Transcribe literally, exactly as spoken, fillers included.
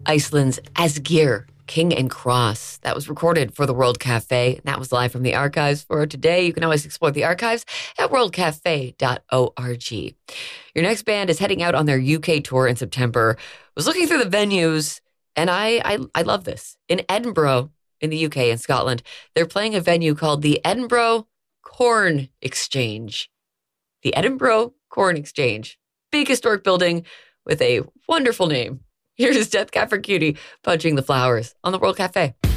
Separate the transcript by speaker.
Speaker 1: Iceland's Asgir, King and Cross. That was recorded for the World Cafe. And that was live from the archives for today. You can always explore the archives at world cafe dot org. Your next band is heading out on their U K tour in September. Was looking through the venues, and I, I, I love this. In Edinburgh, in the U K and Scotland, they're playing a venue called the Edinburgh Corn Exchange. The Edinburgh Corn Exchange. Big historic building with a wonderful name. Here's Death Cab for Cutie punching the flowers on the World Cafe.